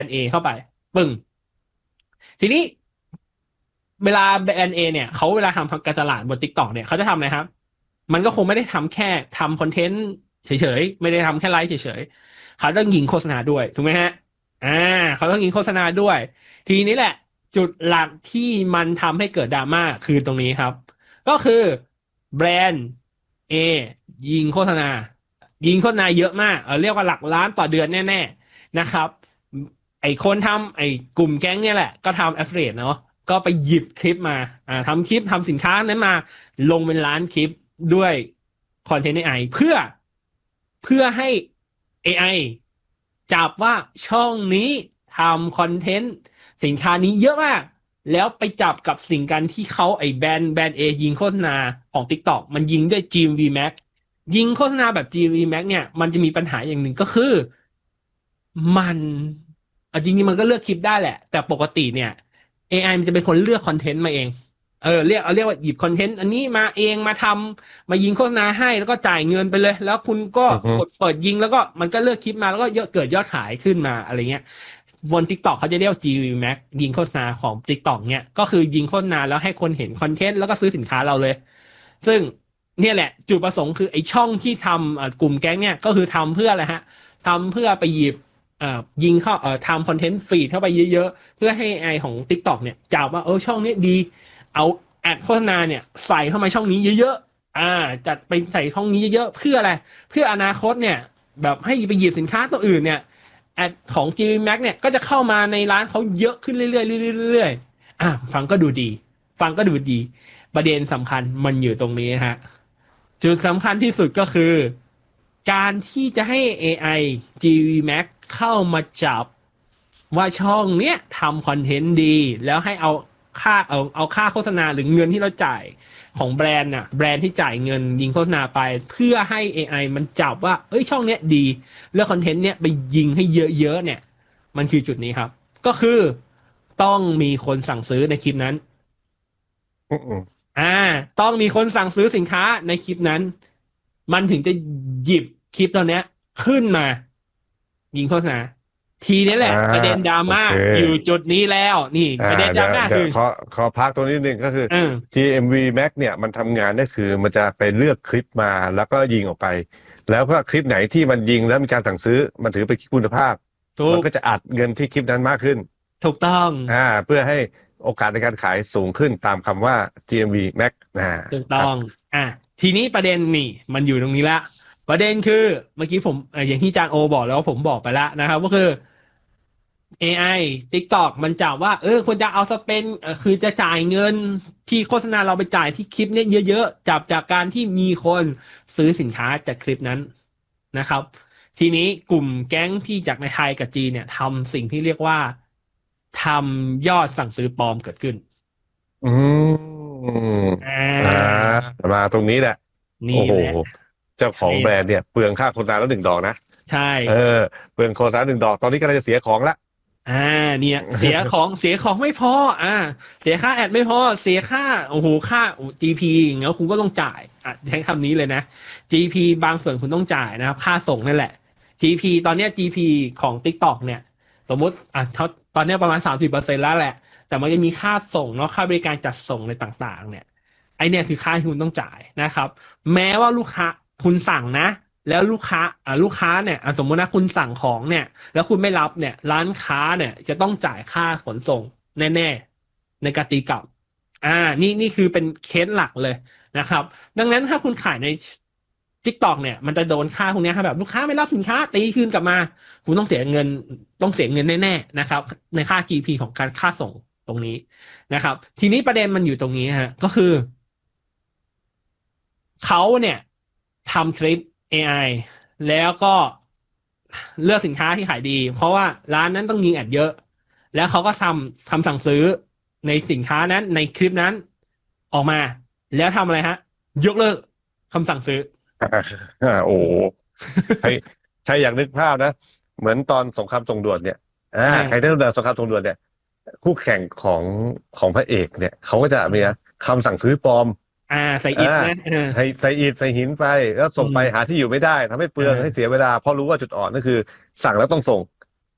นด์ A เข้าไปปึ้งทีนี้เวลาแบรนด์ A เนี่ยเขาเวลาทำการตลาดบน TikTok เนี่ยเขาจะทำอะไรครับมันก็คงไม่ได้ทำแค่ทำคอนเทนต์เฉยๆไม่ได้ทำแค่ไลฟ์เฉยๆเขาต้องยิงโฆษณาด้วยถูกไหมฮะอ่าเขาต้องยิงโฆษณาด้วยทีนี้แหละจุดหลักที่มันทำให้เกิดดราม่าคือตรงนี้ครับก็คือแบรนด์ A ยิงโฆษณาเยอะมากเรียกว่าหลักล้านต่อเดือนแน่ๆนะครับไอคนทำไอกลุ่มแก๊งเนี่ยแหละก็ทำ affiliate เนาะก็ไปหยิบคลิปมาทำคลิปทำสินค้านั้นมาลงเป็นล้านคลิปด้วยคอนเทนต์ AI เพื่อให้ AI จับว่าช่องนี้ทำคอนเทนต์สินค้านี้เยอะมากแล้วไปจับกับสิ่งกันที่เขาไอ้แบรนด์ A ยิงโฆษณาของ TikTok มันยิงด้วย GMV Max ยิงโฆษณาแบบ GMV Max เนี่ยมันจะมีปัญหาอย่างหนึ่งก็คือมันจริงๆมันก็เลือกคลิปได้แหละแต่ปกติเนี่ย AI มันจะเป็นคนเลือกคอนเทนต์มาเองเรียกว่าหยิบคอนเทนต์อันนี้มาเองมาทำมายิงโฆษณาให้แล้วก็จ่ายเงินไปเลยแล้วคุณก็อือฮึกดเปิดยิงแล้วก็มันก็เลือกคลิปมาแล้วก็เกิดยอดขายขึ้นมาอะไรเงี้ยบน TikTok เขาจะเรียกว่า GV Max ยิงโฆษณาของ TikTok เนี่ยก็คือยิงโฆษณาแล้วให้คนเห็นคอนเทนต์แล้วก็ซื้อสินค้าเราเลยซึ่งเนี่ยแหละจุดประสงค์คือไอ้ช่องที่ทำกลุ่มแก๊งเนี่ยก็คือทำเพื่ออะไรฮะทำเพื่อไปหยิบยิงเข้าทำคอนเทนต์ฟีดเข้าไปเยอะๆเพื่อให้ไอของ TikTok เนี่ยจับว่าช่องนี้ดีเอาแอดโฆษณาเนี่ยใส่เข้ามาช่องนี้เยอะๆจัดไปใส่ช่องนี้เยอะๆเพื่ออะไรเพื่ออนาคตเนี่ยแบบให้ไปหยิบสินค้าตัวอื่นเนี่ยแอดของ GB Max เนี่ยก็จะเข้ามาในร้านเขาเยอะขึ้นเรื่อยๆเรื่อยๆเรื่อยๆฟังก็ดูดีประเด็นสำคัญมันอยู่ตรงนี้ฮะจุดสำคัญที่สุดก็คือการที่จะให้ AI GB Max เข้ามาจับว่าช่องเนี้ยทำคอนเทนต์ดีแล้วให้เอาค่าโฆษณาหรือเงินที่เราจ่ายของแบรนด์น่ะแบรนด์ที่จ่ายเงินยิงโฆษณาไปเพื่อให้ AI มันจับว่าช่องเนี้ยดีแล้วคอนเทนต์เนี้ยไปยิงให้เยอะๆเนี่ยมันคือจุดนี้ครับก็คือต้องมีคนสั่งซื้อในคลิปนั้นอืมอืมอ่าต้องมีคนสั่งซื้อสินค้าในคลิปนั้นมันถึงจะหยิบคลิปตัวเนี้ยขึ้นมายิงโฆษณาทีนี้แหอ่าละประเด็นดราม่าโอเคอยู่จุดนี้แล้วนี่ประเด็นดเดี๋ยวราม่าคือขอพักตรงนี้นิดนึงก็คือเออ GMV Max เนี่ยมันทำงานได้คือมันจะไปเลือกคลิปมาแล้วก็ยิงออกไปแล้วก็คลิปไหนที่มันยิงแล้วมีการสั่งซื้อมันถือเป็นคลิปคุณภาพถูกมันก็จะอัดเงินที่คลิปนั้นมากขึ้นถูกต้องเพื่อให้โอกาสในการขายสูงขึ้นตามคำว่า GMV Max ถูกครับต้องทีนี้ประเด็นนี่มันอยู่ตรงนี้ละประเด็นคือเมื่อกี้ผมอย่างที่จานโอบอกแล้วผมบอกไปแล้วนะครับก็คือ AI TikTok มันจับว่าควรจะเอาสเปนคือจะจ่ายเงินที่โฆษณาเราไปจ่ายที่คลิปเนี่ยเยอะๆจับจากการที่มีคนซื้อสินค้าจากคลิปนั้นนะครับทีนี้กลุ่มแก๊งที่จากในไทยกับจีนเนี่ยทำสิ่งที่เรียกว่าทำยอดสั่งซื้อปลอมเกิดขึ้นอืมอ่อ่าามาตรงนี้แหละโอ้โหนี่แหละเจ้าของนี่แหละแบรนด์เนี่ยเปลืองค่าโฆษณาแล้วหนึ่งดอกนะใช่เออเปลืองโฆษณาหนึ่งดอกตอนนี้กำลังจะเสียของละอ่าเนี่ยเสียของไม่พอเสียค่าแอดไม่พอเสียค่าโอ้โหค่าGP อย่างเงี้ยคุณก็ต้องจ่ายใช้คำนี้เลยนะ GP บางส่วนคุณต้องจ่ายนะครับค่าส่งนั่นแหละ GP ตอนเนี้ย GP ของ TikTok เนี่ยสมมุติตอนเนี้ยประมาณ30%แล้วแหละแต่มันจะมีค่าส่งเนาะค่าบริการจัดส่งอะไรต่างๆเนี่ยไอเนี่ยคือค่าที่คุณต้องจ่ายนะครับแม้ว่าลูกค้าคุณสั่งนะแล้วลูกค้าเนี่ยสมมตินะคุณสั่งของเนี่ย แล้วคุณไม่รับเนี่ยร้านค้าเนี่ยจะต้องจ่ายค่าขนส่งแน่ๆในการตีกลับนี่คือเป็นเคสหลักเลยนะครับดังนั้นถ้าคุณขายใน TikTok เนี่ยมันจะโดนค่าพวกนี้ครับแบบลูกค้าไม่รับสินค้าตีคืนกลับมาคุณต้องเสียเงินแน่ๆนะครับในค่า GP ของการค่าส่งตรงนี้นะครับทีนี้ประเด็นมันอยู่ตรงนี้ฮะก็คือเขาเนี่ยทำคลิป AI แล้วก็เลือกสินค้าที่ขายดีเพราะว่าร้านนั้นต้องยิงแอดเยอะแล้วเขาก็ทำคำสั่งซื้อในสินค้านั้นในคลิปนั้นออกมาแล้วทำอะไรฮะยกเลิกคำสั่งซื้อโอ้โหใครใครอยากนึกภาพนะเหมือนตอนสงครามส่งด่วนเนี่ยใครได้ดูสงครามส่งด่วนเนี่ยคู่แข่งของพระเอกเนี่ยเขาก็จะมีคำสั่งซื้อปลอมใส่อ่าอิฐนะใส่อิฐใส่หินไปแล้วส่งไปหาที่อยู่ไม่ได้ทำให้เปลืองให้เสียเวลาเพราะรู้ว่าจุดอ่อนก็คือสั่งแล้วต้องส่ง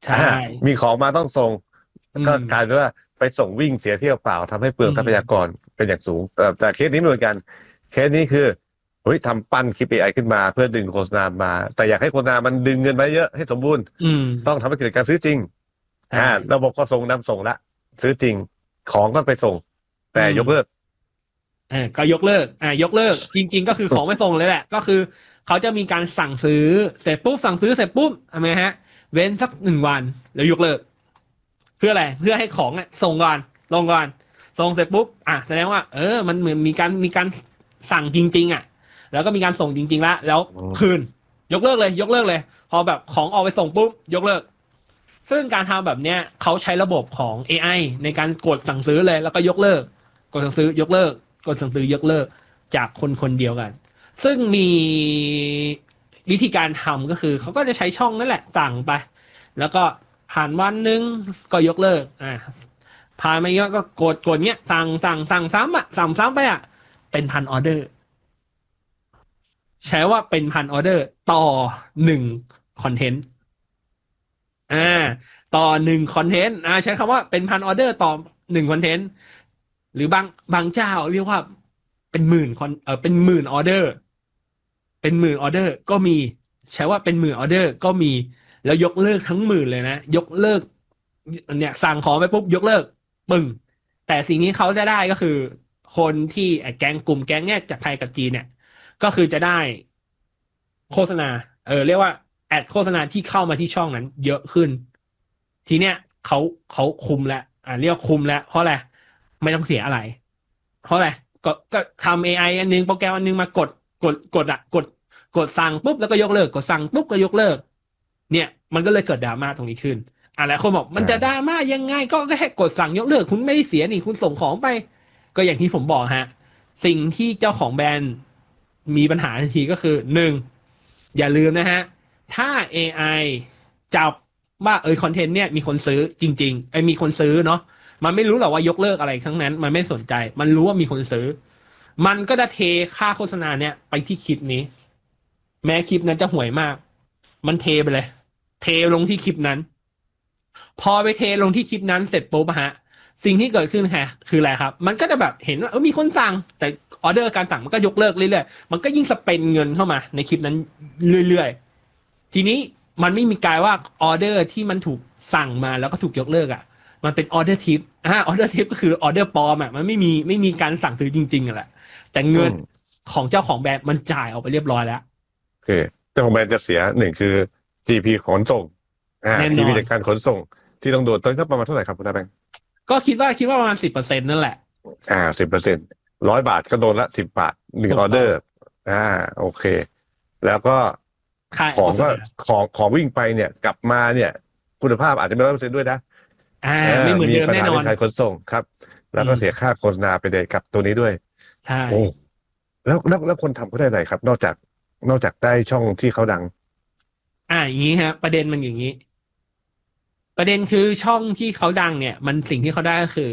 ใช่มีของมาต้องส่งก็อืมกลายเป็นว่าไปส่งวิ่งเสียเที่ยวเปล่าทำให้เปลืองทรัพยากรเป็นอย่างสูงแต่เคสนี้ไม่เหมือนกันเคสนี้คือเฮ้ยทำปั้นคลิป AI ขึ้นมาเพื่อดึงโฆษณามาแต่อยากให้โฆษณามันดึงเงินมาเยอะให้สมบูรณ์อืมต้องทำให้เกิดการซื้อจริงใช่ระบบก็ส่งนำส่งละซื้อจริงของก็ไปส่งแต่ยกเลิกก็ยกเลิกยกเลิกจริงๆก็คือของไม่ส่งเลยแหละก็คือเขาจะมีการสั่งซื้อเสร็จปุ๊บสั่งซื้อเสร็จปุ๊บทำไมฮะเว้นสัก1 วันแล้วยกเลิกเพื่ออะไรเพื่อให้ของส่งก่อนลงก่อนส่งเสร็จปุ๊บแสดงว่ามันเหมือนมีการสั่งจริงๆแล้วก็มีการส่งจริงๆแล้วคืนยกเลิกเลยยกเลิกเลยพอแบบของออกไปส่งปุ๊บยกเลิกซึ่งการทำแบบเนี้ยเขาใช้ระบบของ AI ในการกดสั่งซื้อเลยแล้วก็ยกเลิกกดสั่งซื้อยกเลิกกดสั่งซื้อยกเลิกจากคนคนเดียวกันซึ่งมีวิธีการทำก็คือเขาก็จะใช้ช่องนั่นแหละสั่งไปแล้วก็ผ่านวันนึงก็ยกเลิกผ่านมาเยอะก็กดเนี้ยสั่งซ้ำสั่งซ้ำไปเป็นพันออเดอร์ใช้ว่าเป็นพันออเดอร์ต่อ1 คอนเทนต์อ่าต่อ1 คอนเทนต์ใช้คำว่าเป็นพันออเดอร์ต่อ1 คอนเทนต์หรือบางเจ้าเรียกว่าเป็นหมื่นเป็นหมื่นออเดอร์เป็นหมื่นออเดอร์ก็มีใช้ว่าเป็นหมื่นออเดอร์ก็มีแล้วยกเลิกทั้งหมื่นเลยนะยกเลิกเนี่ยสั่งของไปปุ๊บยกเลิกปึ้งแต่สิ่งที่เขาจะได้ก็คือคนที่กลุ่มแก๊งเนี่ยจากไทยกับจีนเนี่ยก็คือจะได้โฆษณาเรียกว่าแอดโฆษณาที่เข้ามาที่ช่องนั้นเยอะขึ้นทีเนี้ยเขาคุมแล้วเรียกคุมแล้วเพราะอะไรไม่ต้องเสียอะไรเพราะอะไรก็ทำ AI อันนึงโปรแกรมอันนึงมากดสั่งปุ๊บแล้วก็ยกเลิกกดสั่งปุ๊บก็ยกเลิกเนี่ยมันก็เลยเกิดดราม่าตรงนี้ขึ้นหลายคนบอกมันจะดราม่ายังไงก็แค่กดสั่งยกเลิกคุณไม่ได้เสียนี่คุณส่งของไปก็อย่างที่ผมบอกฮะสิ่งที่เจ้าของแบรนด์มีปัญหาทันทีก็คืออย่าลืมนะฮะถ้า AI จับว่าคอนเทนต์เนี่ยมีคนซื้อจริงๆมีคนซื้อเนาะมันไม่รู้หรอกว่ายกเลิกอะไรทั้งนั้นมันไม่สนใจมันรู้ว่ามีคนซื้อมันก็จะเทค่าโฆษณาเนี่ยไปที่คลิปนี้แม้คลิปนั้นจะห่วยมากมันเทไปเลยเทลงที่คลิปนั้นพอไปเทลงที่คลิปนั้นเสร็จปุ๊บสิ่งที่เกิดขึ้นคืออะไรครับมันก็จะแบบเห็นว่ามีคนสั่งแต่ออเดอร์การสั่งมันก็ยกเลิกเรื่อยๆมันก็ยิ่งสเปนเงินเข้ามาในคลิปนั้นเรื่อยๆทีนี้มันไม่มีการว่าออเดอร์ที่มันถูกสั่งมาแล้วก็ถูกยกเลิกมันเป็นออเดอร์ทิปออเดอร์ทิปก็คือออเดอร์ปลอมมันไม่มีการสั่งซื้อจริงๆแหละแต่เงินของเจ้าของแบรนด์มันจ่ายออกไปเรียบร้อยแล้วโอเคเจ้าของแบรนด์จะเสียหนึ่งคือ GP ขนส่งแน่นอ GP นจากการขนส่งที่ต้องโดนตอนนี้ประมาณเท่าไหร่ครับคุณนาแบงค์ก็คิดว่าประมาณ10%นั่นแหละ 10%100 บาทก็โดนละ10 บาท1 ออเดอร์โอเคแล้วก็ค่ายของก็โฆษณาของวิ่งไปเนี่ยกลับมาเนี่ยคุณภาพอาจจะไม่100%ด้วยนะไม่เหมือนมีเดิมปัญหาแน่นอนในการขนส่งครับ แล้วก็เสียค่าโฆษณาไปเลยกับตัวนี้ด้วยใช่โอ้แล้วคนทำเขาได้อะไรครับ นอกจากได้ช่องที่เขาดังอย่างนี้ฮะประเด็นมันอย่างนี้ ประเด็นคือช่องที่เขาดังเนี่ยมันสิ่งที่เขาได้ก็คือ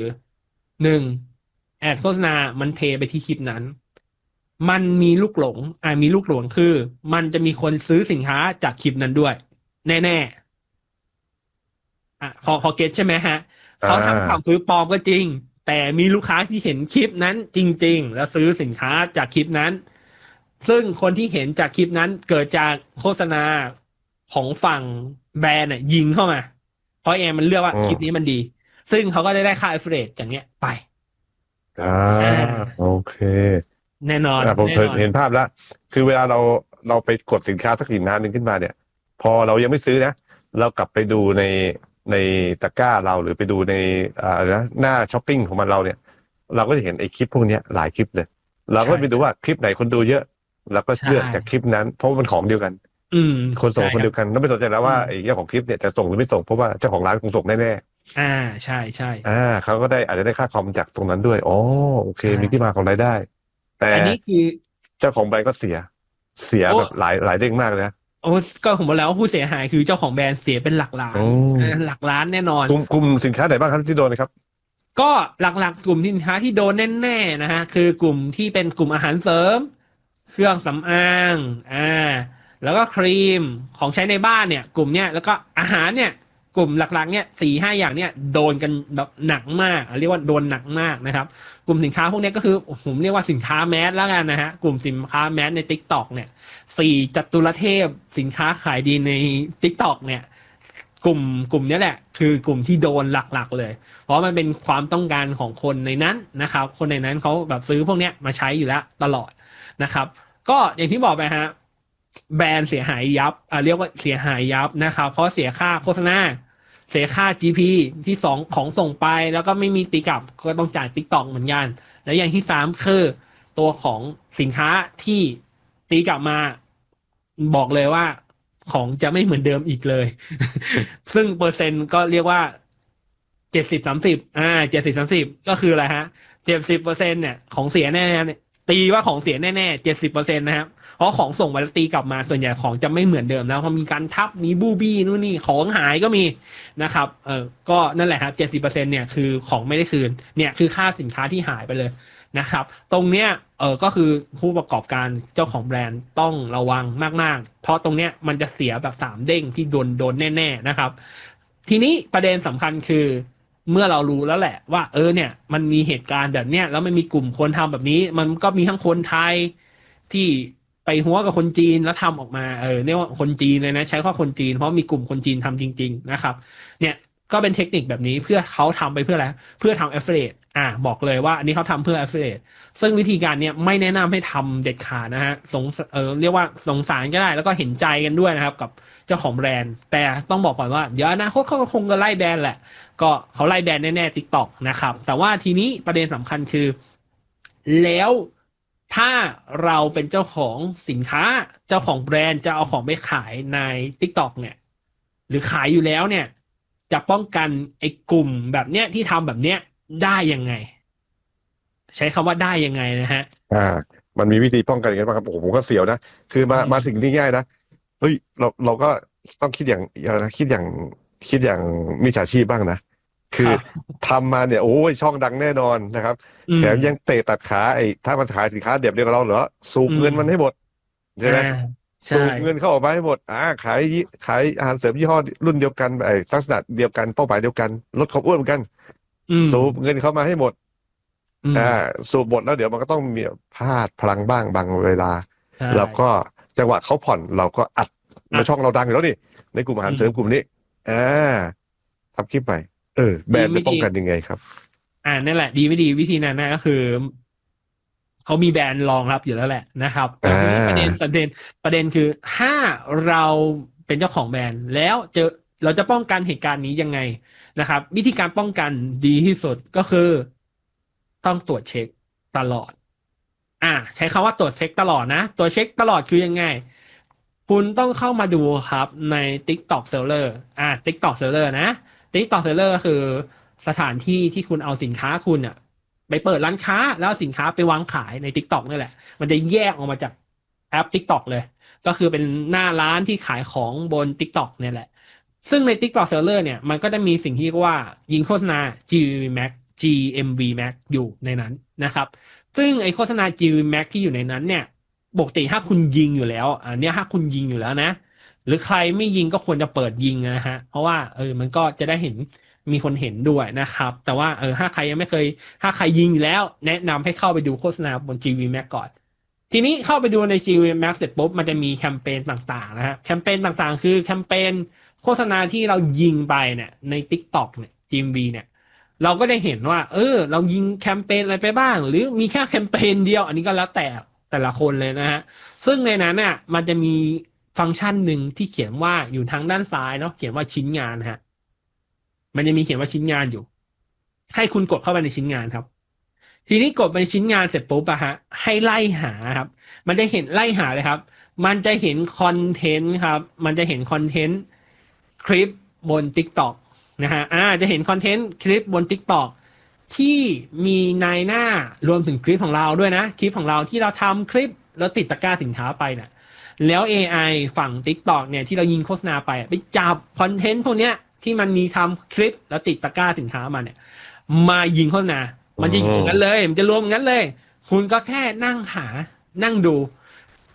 1แอดโฆษณามันเทไปที่คลิปนั้นมันมีลูกหลงมีลูกหลงคือมันจะมีคนซื้อสินค้าจากคลิปนั้นด้วยแน่ๆพอเก็ตใช่ไหมฮะเขาทำข่าวซื้อปลอมก็จริงแต่มีลูกค้าที่เห็นคลิปนั้นจริงๆแล้วซื้อสินค้าจากคลิปนั้นซึ่งคนที่เห็นจากคลิปนั้นเกิดจากโฆษณาของฝั่งแบรนด์ยิงเข้ามา เพราะมันเลือกว่าคลิปนี้มันดี ซึ่งเขาก็ได้ค่า affiliate อย่างเงี้ยไปอ่าอ่าโอเคแน่นอนผมแน่นอนเห็นภาพแล้วคือเวลาเราไปกดสินค้าสักสินค้าหนึ่งขึ้นมาเนี่ย พอเรายังไม่ซื้อนะเรากลับไปดูในตะกร้าเราหรือไปดูในหน้าช้อปปิ้งของเราเนี่ย เราก็จะเห็นไอ้คลิปพวกเนี้ยหลายคลิปเลยเราก็ไปดูว่าคลิปไหนคนดูเยอะเราก็เลือกจากคลิปนั้นเพราะมันของเดียวกันคนส่งคนเดียวกันแล้วไม่สนใจแล้วว่าไอ้เจ้าของคลิปเนี่ยจะส่งหรือไม่ส่งเพราะว่าเจ้าของร้านคงส่งแน่ใช่ใช่ๆเขาก็อาจจะได้ค่าคอมจากตรงนั้นด้วยอ๋อโอเคมีที่มาของรายได้แต่อันนี้คือเจ้าของแบรนด์ก็เสียแบบหลายเด้งมากเลยนะโอ้ก็ผมบอกแล้วว่าผู้เสียหายคือเจ้าของแบรนด์เสียเป็นหลักล้านหลักล้านแน่นอนกลุ่มสินค้าไหนบ้างครับที่โดนนะครับก็หลักๆกลุ่มสินค้าที่โดนแน่ๆนะฮะคือกลุ่มที่เป็นกลุ่มอาหารเสริมเครื่องสำอางแล้วก็ครีมของใช้ในบ้านเนี่ยกลุ่มเนี้ยแล้วก็อาหารเนี่ยกลุ่มหลักๆเนี่ย4-5อย่างเนี่ยโดนกันแบบหนักมากเรียกว่าโดนหนักมากนะครับกลุ่มสินค้าพวกนี้ก็คือผมเรียกว่าสินค้าแมสแล้วกันนะฮะกลุ่มสินค้าแมสใน TikTok เนี่ย4จัตุรเทพสินค้าขายดีใน TikTok เนี่ยกลุ่มนี้แหละคือกลุ่มที่โดนหลักๆเลยเพราะมันเป็นความต้องการของคนในนั้นนะครับคนในนั้นเขาแบบซื้อพวกเนี้ยมาใช้อยู่แล้วตลอดนะครับก็อย่างที่บอกไปฮะแบรนด์เสียหายยับเรียกว่าเสียหายยับนะครับเพราะเสียค่าโฆษณาเสียค่า GP ที่สองของส่งไปแล้วก็ไม่มีตีกลับก็ต้องจ่าย TikTok เหมือนกันและอย่างที่3คือตัวของสินค้าที่ตีกลับมาบอกเลยว่าของจะไม่เหมือนเดิมอีกเลย ซึ่งเปอร์เซ็นต์ก็เรียกว่า70-3070-30ก็คืออะไรฮะ70%เนี่ยของเสียแน่ๆเนี่ยตีว่าของเสียแน่ๆ70%นะครับเพราะของส่งมาแล้วตีกลับมาส่วนใหญ่ของจะไม่เหมือนเดิมแล้วเพราะมีการทับมีบูบี้นู่นนี่ของหายก็มีนะครับก็นั่นแหละครับ70%เนี่ยคือของไม่ได้คืนเนี่ยคือค่าสินค้าที่หายไปเลยนะครับตรงเนี้ยก็คือผู้ประกอบการเจ้าของแบรนด์ต้องระวังมากๆเพราะตรงเนี้ยมันจะเสียแบบ3เด้งที่โดนแน่ๆนะครับทีนี้ประเด็นสำคัญคือเมื่อเรารู้แล้วแหละว่าเนี่ยมันมีเหตุการณ์แบบเนี้ยแล้วมันมีกลุ่มคนทำแบบนี้มันก็มีทั้งคนไทยที่ไปหัวกับคนจีนแล้วทำออกมาเนี่ยว่าคนจีนเลยนะใช้ข้อคนจีนเพราะมีกลุ่มคนจีนทำจริงๆนะครับเนี่ยก็เป็นเทคนิคแบบนี้เพื่อเขาทำไปเพื่ออะไรเพื่อทำ affiliate บอกเลยว่าอันนี้เขาทำเพื่อ affiliate ซึ่งวิธีการเนี้ยไม่แนะนำให้ทำเด็ดขาดนะฮะเรียกว่าสงสารก็ได้แล้วก็เห็นใจกันด้วยนะครับกับเจ้าของแบรนด์แต่ต้องบอกก่อนว่าเดี๋ยวอนาคตเขาคงจะไล่แบรนด์แหละก็เขาไล่แบรนด์แน่ๆ TikTok นะครับแต่ว่าทีนี้ประเด็นสำคัญคือแล้วถ้าเราเป็นเจ้าของสินค้าเจ้าของแบรนด์จะเอาของไปขายใน TikTok เนี่ยหรือขายอยู่แล้วเนี่ยจะป้องกันไอ้กลุ่มแบบเนี้ยที่ทำแบบเนี้ยได้ยังไงใช้คำว่าได้ยังไงนะฮะมันมีวิธีป้องกันยังไงบ้างครับผมก็เสียวนะคือมาสิ่งที่ง่ายนะเฮ้ยเราก็ต้องคิดอย่างคิดอย่างมิจฉาชีพบ้างนะคือทำมาเนี่ยโอ้ยช่องดังแน่นอนนะครับแถมยังเตะตัดขาถ้ามันขายสินค้าเดียวกับเราเหรอสูบเงินมันให้หมดใช่ไหมสูบเงินเข้าออกมาให้หมดขายอาหารเสริมยี่ห้อรุ่นเดียวกันลักษณะเดียวกันเป้าหมายเดียวกันลดความอ้วนเหมือนกันสูบเงินเข้ามาให้หมดสูบหมดแล้วเดี๋ยวมันก็ต้องมีพลาดพลังบ้างบางเวลาแล้วก็จังหวะเขาผ่อนเราก็อัดในช่องเราดังอยู่แล้วนี่ในกลุ่มอาหารเสริมกลุ่มนี้ทำคลิปใหม่แบรนด์จะป้องกันยังไงครับนั่นแหละดีไม่ดีวิธีนั้นนะก็คือเขามีแบรนด์รองรับอยู่แล้วแหละนะครับประเด็นคือถ้าเราเป็นเจ้าของแบรนด์แล้วเราจะป้องกันเหตุการณ์นี้ยังไงนะครับวิธีการป้องกันดีที่สุดก็คือต้องตรวจเช็คตลอดใช้คำว่าตรวจเช็คตลอดนะตรวจเช็คตลอดคือยังไงคุณต้องเข้ามาดูครับใน TikTok Seller TikTok Seller นะ TikTok Seller ก็คือสถานที่ที่คุณเอาสินค้าคุณไปเปิดร้านค้าแล้วสินค้าไปวางขายใน TikTok นี่แหละมันจะแยกออกมาจากแอป TikTok เลยก็คือเป็นหน้าร้านที่ขายของบน TikTok เนี่ยแหละซึ่งใน TikTok Seller เนี่ยมันก็จะมีสิ่งที่เรียกว่ายิงโฆษณา GMV Max อยู่ในนั้นนะครับซึ่งไอโฆษณา GMV Max ที่อยู่ในนั้นเนี่ยปกติถ้าคุณยิงอยู่แล้วเนี่ยถ้าคุณยิงอยู่แล้วนะหรือใครไม่ยิงก็ควรจะเปิดยิงนะฮะเพราะว่ามันก็จะได้เห็นมีคนเห็นด้วยนะครับแต่ว่าถ้าใครยังไม่เคยถ้าใครยิงอยู่แล้วแนะนำให้เข้าไปดูโฆษณาบน GMV Max ก่อนทีนี้เข้าไปดูใน GMV Max เสร็จปุ๊บมันจะมีแคมเปญต่างๆนะฮะแคมเปญต่างๆคือแคมเปญโฆษณาที่เรายิงไปเนี่ยใน TikTok เนี่ย GMV เนี่ยเราก็ได้เห็นว่าเรายิงแคมเปญอะไรไปบ้างหรือมีแค่แคมเปญเดียวอันนี้ก็แล้วแต่ละคนเลยนะฮะซึ่งในนั้นน่ะมันจะมีฟังก์ชันหนึ่งที่เขียนว่าอยู่ทางด้านซ้ายเนาะเขียนว่าชิ้นงานฮะมันจะมีเขียนว่าชิ้นงานอยู่ให้คุณกดเข้าไปในชิ้นงานครับทีนี้กดไปในชิ้นงานเสร็จปุ๊บให้ไล่หาครับมันจะเห็นไล่หาเลยครับมันจะเห็นคอนเทนต์ครับมันจะเห็นคอนเทนต์คลิปบน TikTok นะฮะจะเห็นคอนเทนต์คลิปบน TikTok ที่มีในหน้ารวมถึงคลิปของเราด้วยนะคลิปของเราที่เราทำคลิปแล้วติดตะกร้าสินค้าไปเนี่ยแล้ว AI ฝั่ง TikTok เนี่ยที่เรายิงโฆษณาไปไปจับคอนเทนต์พวกเนี้ยที่มันมีทำคลิปแล้วติดตะกร้าสินค้ามาเนี่ยมายิงโฆษณามันจะยิงงั้นเลยมันจะรวมงั้นเลยคุณก็แค่นั่งหานั่งดู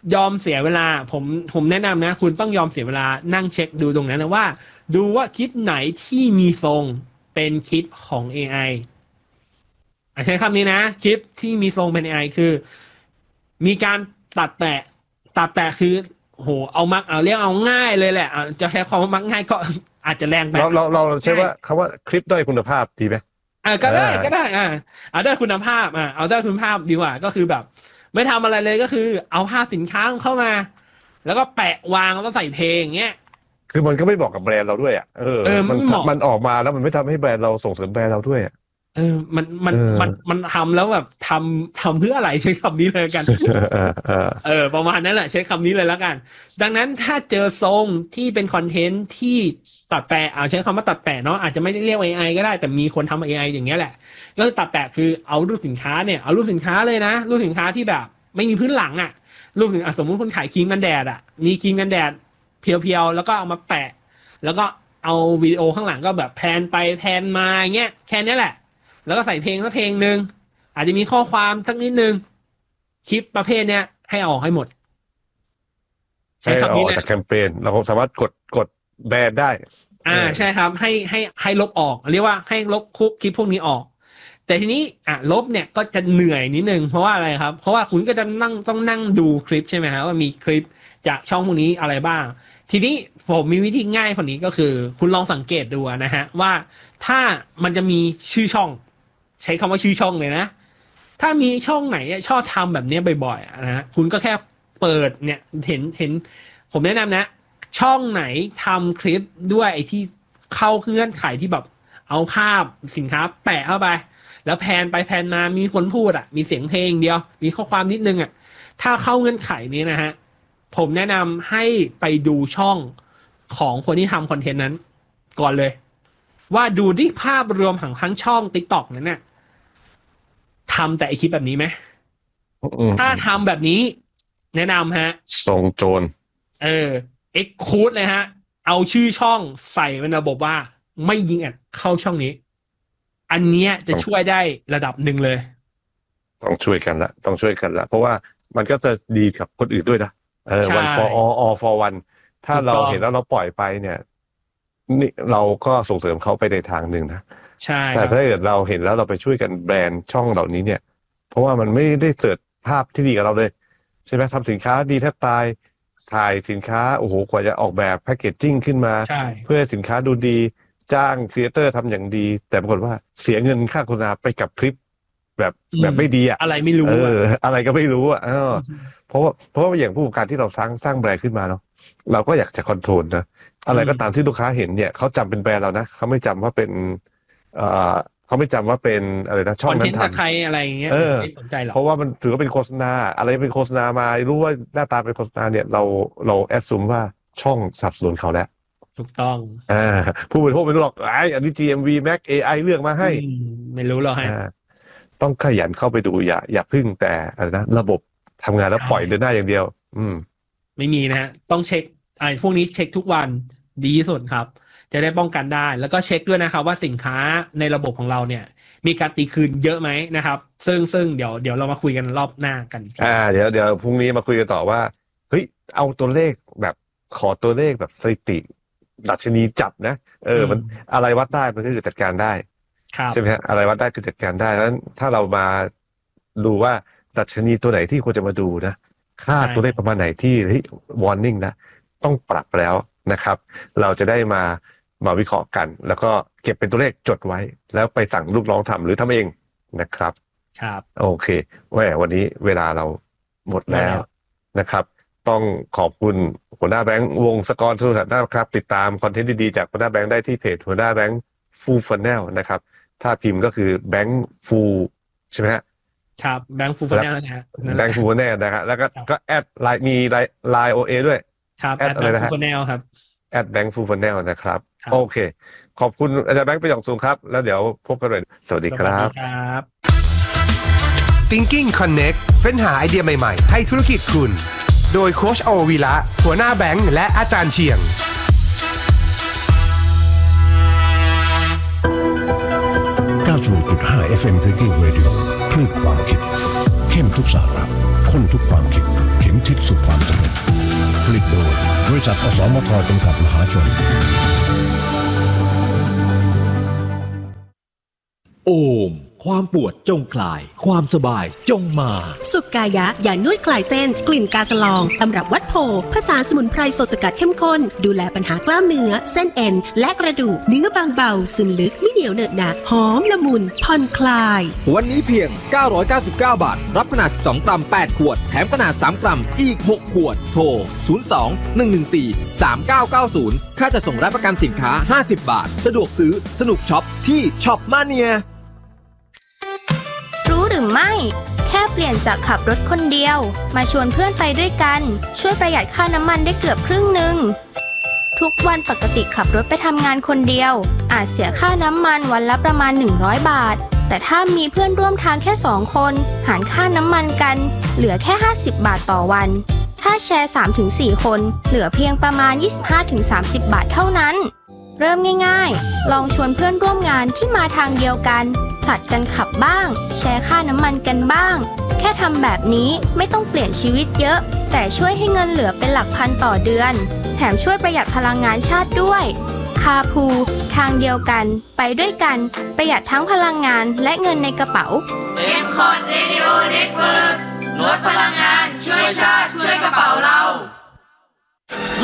ยอมเสียเวลาผมแนะนำนะคุณต้องยอมเสียเวลานั่งเช็คดูตรงนั้นนะว่าดูว่าคลิปไหนที่มีทรงเป็นคลิปของ AI ใช้คำนี้นะคลิปที่มีทรงเป็น AI คือมีการตัดแปะคือโหเอาเรียกเอาง่ายเลยแหละจะใช้คำว่ามักง่ายก็อาจจะแรงไปเราใช้ว่าคำว่าคลิปด้อยคุณภาพดีไหมก็ได้เอาได้คุณภาพเอาได้คุณภาพดีกว่าก็คือแบบไม่ทำอะไรเลยก็คือเอาภาพสินค้าเข้ามาแล้วก็แปะวางแล้วก็ใส่เพลงอย่างเงี้ยคือมันก็ไม่บอกกับแบรนด์เราด้วยมันออกมาแล้วมันไม่ทำให้แบรนด์เราส่งเสริมแบรนด์เราด้วยมันทำแล้วแบบทำเพื่ออะไรใช้คำนี้เลยกันประมาณนั้นแหละใช้คำนี้เลยแล้วกันดังนั้นถ้าเจอทรงที่เป็นคอนเทนต์ที่ตัดแปะใช้คำว่าตัดแปะเนาะอาจจะไม่ได้เรียก AI ก็ได้แต่มีคนทำ AI อย่างเงี้ยแหละก็คือตัดแปะคือเอารูปสินค้าเนี่ยเอารูปสินค้าเลยนะรูปสินค้าที่แบบไม่มีพื้นหลังรูปถึงสมมุติคุณขายครีมกันแดดมีครีมกันแดดเพียวๆแล้วก็เอามาแปะแล้วก็เอาวิดีโอข้างหลังก็แบบแพนไปแพนมาเงี้ยแค่นี้แหละแล้วก็ใส่เพลงสักเพลงหนึ่งอาจจะมีข้อความสักนิดนึงคลิปประเภทเนี้ยให้ออกให้หมดใช้คำนี้นะจากแคมเปญเราสามารถกดแบนได้ใช่ครับให้ลบออกเรียกว่าให้ลบคลิปพวกนี้ออกแต่ทีนี้ลบเนี่ยก็จะเหนื่อยนิดนึงเพราะว่าอะไรครับเพราะว่าคุณก็จะต้องนั่งดูคลิปใช่ไหมครับว่ามีคลิปจากช่องพวกนี้อะไรบ้างทีนี้ผมมีวิธีง่ายกว่านี้ก็คือคุณลองสังเกตดูนะฮะว่าถ้ามันจะมีชื่อช่องใช้คำว่าชื่อช่องเลยนะถ้ามีช่องไหนชอบทำแบบนี้บ่อยๆนะคุณก็แค่เปิดเนี่ยเห็นผมแนะนำนะช่องไหนทำคลิปด้วยไอ้ที่เข้าเงื่อนไขที่แบบเอาภาพสินค้าแปะเข้าไปแล้วแพนไปแพนมามีคนพูดมีเสียงเพลงเดียวมีข้อความนิดนึงถ้าเข้าเงื่อนไขนี้นะฮะผมแนะนำให้ไปดูช่องของคนที่ทำคอนเทนต์นั้นก่อนเลยว่าดูที่ภาพรวมของทั้งช่อง TikTok นั้นเนี่ยทำแต่ไอคลิปแบบนี้ไหมถ้าทำแบบนี้แนะนำฮะส่งโจร exclude เลยฮะเอาชื่อช่องใส่เป็นระบบว่าไม่ยิงแอดเข้าช่องนี้อันเนี้ยจะช่วยได้ระดับหนึ่งเลยต้องช่วยกันละเพราะว่ามันก็จะดีกับคนอื่นด้วยนะone for all for one ถ้าเราเห็นแล้วเราปล่อยไปเนี่ยนี่เราก็ส่งเสริมเขาไปในทางหนึ่งนะใช่แต่ถ้าเกิดเราเห็นแล้วเราไปช่วยกันแบรนด์ช่องเหล่านี้เนี่ยเพราะว่ามันไม่ได้เสิร์ชภาพที่ดีกับเราเลยใช่ไหมทำสินค้าดีแทบตายถ่ายสินค้าโอ้โหกว่าจะออกแบบแพคเกจจิ้งขึ้นมาเพื่อสินค้าดูดีจ้างครีเอเตอร์ทำอย่างดีแต่ปรากฏว่าเสียเงินค่าโฆษณาไปกับคลิปแบบไม่ดีอะไรไม่รู้อะไรก็ไม่รู้เพราะว่าอย่างผู้ประกอบการที่เราสร้างแบรนด์ขึ้นมาเนาะเราก็อยากจะคอนโทรลนะอะไรก็ตามที่ลูกค้าเห็นเนี่ยเขาจำเป็นแบรนด์เรานะเขาไม่จำว่าเป็นเขาไม่จำว่าเป็นอะไรนะช่องนั้นทำใครอะไรอย่างเงี้ยไม่สนใจหรอกเพราะว่ามันถือว่าเป็นโฆษณาอะไรเป็นโฆษณามารู้ว่าหน้าตาเป็นโฆษณาเนี่ยเราแอดซูมว่าช่องสนับสนุนเขาแล้วถูกต้องผู้บริโภคไม่รู้หรอกอันนี้ GMV Max AI เลือกมาให้ไม่รู้หรอกต้องขยันเข้าไปดูอย่าพึ่งแต่อะไรนะระบบทำงานแล้วปล่อยเดินหน้าอย่างเดียวไม่มีนะฮะต้องเช็คพวกนี้เช็คทุกวันดีที่สุดครับจะได้ป้องกันได้แล้วก็เช็คด้วยนะครับว่าสินค้าในระบบของเราเนี่ยมีการตีคืนเยอะไหมนะครับซึ่งเดี๋ยวเรามาคุยกันรอบหน้ากันเดี๋ยวพรุ่งนี้มาคุยกันต่อว่าเฮ้ยเอาตัวเลขแบบขอตัวเลขแบบสถิติดัชนีจับนะมันอะไรวัดได้มันก็คือจัดการได้ใช่ไหมฮะอะไรวัดได้คือจัดการได้แล้วถ้าเรามาดูว่าดัชนีตัวไหนที่ควรจะมาดูนะค่าตัวเลขประมาณไหนที่warning นะต้องปรับแล้วนะครับเราจะได้มาวิเคราะห์กันแล้วก็เก็บเป็นตัวเลขจดไว้แล้วไปสั่งลูกน้องทำหรือทำเองนะครับโอเควันนี้เวลาเราหมดแล้วนะครับต้องขอบคุณหัวหน้าแบงค์วงศกร สุทัศน์นะครับติดตามคอนเทนต์ดีๆจากหัวหน้าแบงค์ได้ที่เพจหัวหน้าแบงค์ฟูลฟันแนลนะครับถ้าพิมพ์ก็คือแบงค์ฟูลใช่ไหมฮะครับแบงค์ฟูลฟันแนลนะฮะแบงค์ฟูลฟันแนลนะครับแล้วก็แอดไลน์มีไลน์ OA ด้วยครับแอดอะไรนะฮะครับแอดแบงค์ฟูลฟันแนลนะครับโอเคขอบคุณอาจารย์แบงค์ไปอย่างสูงครับแล้วเดี๋ยวพบกันใหม่สวัสดีครับ Thinking Connect เฟ้นหาไอเดียใหม่ๆให้ธุรกิจคุณโดยโค้ชโอวีระหัวหน้าแบงค์และอาจารย์เชียง 96.5 FM Thinking Radio คลื่นความคิดเข้มทุกสาระข้นทุกความคิดเข็มทิศสู่ความสำเร็จผลิตโดยบริษัทอสมทจำกัดมหาชนโอมความปวดจงคลายความสบายจงมาสุกายะยานวดคลายเส้นกลิ่นกาสลองตำรับวัดโพผสานสมุนไพรสดสกัดเข้มข้นดูแลปัญหากล้ามเนื้อเส้นเอ็นและกระดูกเนื้อบางเบาซึมลึกไม่เหนียวเหนอะหนะหอมละมุนผ่อนคลายวันนี้เพียง999 บาทรับขนาด12กรัม8ขวดแถมขนาด3กรัมอีก6ขวดโทร02-114-3990ค่าจะส่งรับประกันสินค้า50 บาทสะดวกซื้อสนุกช็อปที่ช็อปมาเนียรู้หรือไม่แค่เปลี่ยนจากขับรถคนเดียวมาชวนเพื่อนไปด้วยกันช่วยประหยัดค่าน้ำมันได้เกือบครึ่งหนึ่งทุกวันปกติขับรถไปทำงานคนเดียวอาจเสียค่าน้ำมันวันละประมาณ100 บาทแต่ถ้ามีเพื่อนร่วมทางแค่2 คนหารค่าน้ำมันกันเหลือแค่50 บาทต่อวันถ้าแชร์ 3-4 คนเหลือเพียงประมาณ 25-30 บาทเท่านั้นเริ่มง่ายๆลองชวนเพื่อนร่วมงานที่มาทางเดียวกันผลัดกันขับบ้างแชร์ค่าน้ำมันกันบ้างแค่ทำแบบนี้ไม่ต้องเปลี่ยนชีวิตเยอะแต่ช่วยให้เงินเหลือเป็นหลักพันต่อเดือนแถมช่วยประหยัดพลังงานชาติด้วยคาพูทางเดียวกันไปด้วยกันประหยัดทั้งพลังงานและเงินในกระเป๋า M-Cot Radio Network ลดพลังงานช่วยชาติช่วยกระเป๋าเรา